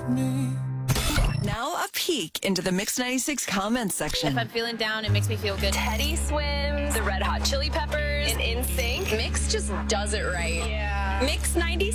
me. Now a peek into the Mix 96 comments section. If I'm feeling down, it makes me feel good. Teddy Swims, the Red Hot Chili Peppers, and NSYNC. Mix just does it right. Yeah. Mix 96.